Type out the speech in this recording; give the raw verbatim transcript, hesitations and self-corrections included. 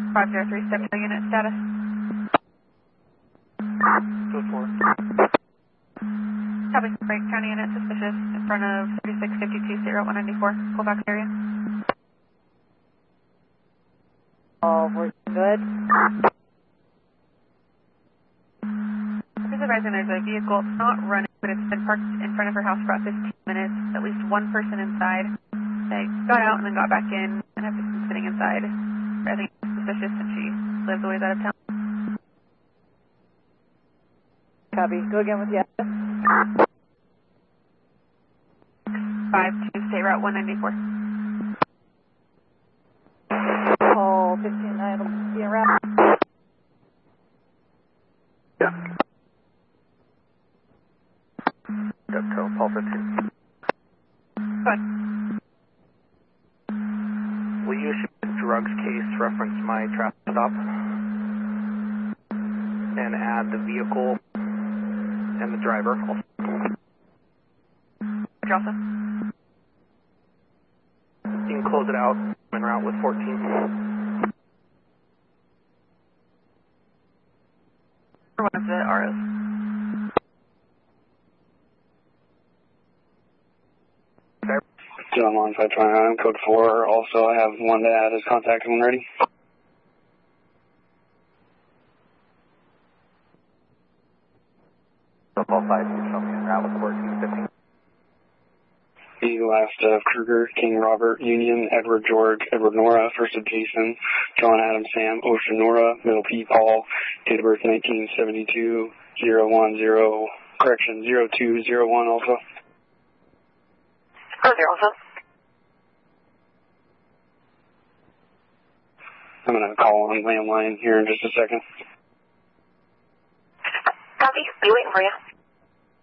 five zero three, step to unit status. Code four. Copy, Brake County unit suspicious in front of thirty-six fifty-two, zero one ninety-four, Colfax area. All working good. Just advising there's a vehicle, it's not running, but it's been parked in front of her house for about fifteen minutes, at least one person inside. They got out and then got back in and have just been sitting inside. I think it's suspicious since she lives a ways out of town. Copy. Go again with the address. five two, State Route one ninety-four. Call fifteen nine will be around. Yeah. Depco, Paul fifteen. Good. Will you issue a drugs case reference my traffic stop? And add the vehicle and the driver also. Joseph. You can close it out en route with fourteen. For one of the R Os. John one five two nine, code four. Also, I have one to add as contact when ready. Football five, you show me en route with fourteen fifteen. The last of Kruger, King Robert, Union, Edward George, Edward Nora, first of Jason, John Adam Sam, Ocean Nora, middle P Paul, date of birth nineteen seventy-two, zero one zero, correction, zero two zero one also. Oh, there also. I'm going to call on landline here in just a second. Copy. Be waiting for you.